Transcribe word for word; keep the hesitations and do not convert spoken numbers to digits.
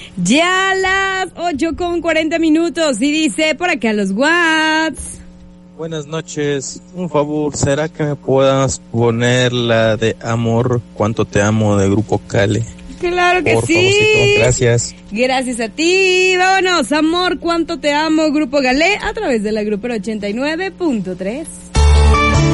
Ya las ocho con cuarenta minutos y dice por acá los Whats. Buenas noches, un favor, ¿será que me puedas poner la de Amor, cuánto te amo de Grupo Cale? Claro que por sí. Favorcito. Gracias. Gracias a ti. Vámonos, Amor, cuánto te amo, Grupo Galé, a través de la Grupera ochenta y nueve punto tres.